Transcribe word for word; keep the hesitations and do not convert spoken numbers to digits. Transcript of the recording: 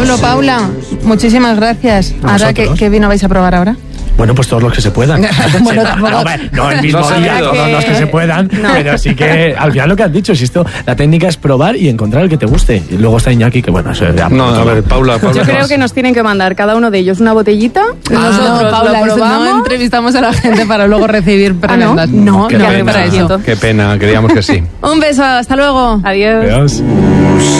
Pablo, Paula, muchísimas gracias. Ahora, ¿qué, ¿qué vino vais a probar ahora? Bueno, pues todos los que se puedan. Bueno, tampoco... no, no el mismo no día, que... todos los que se puedan, no. Pero sí que al final lo que has dicho, si esto, la técnica es probar y encontrar el que te guste. Y luego está Iñaki, que bueno, eso es de No, a ver, Paula, Paula. Yo creo que nos tienen que mandar cada uno de ellos una botellita. Ah, nosotros no, Paula, lo probamos. no entrevistamos a la gente para luego recibir preguntas. ¿Ah, no? No, Qué no, pena, para eso. qué pena, queríamos que sí. Un beso, hasta luego. Adiós. Adiós.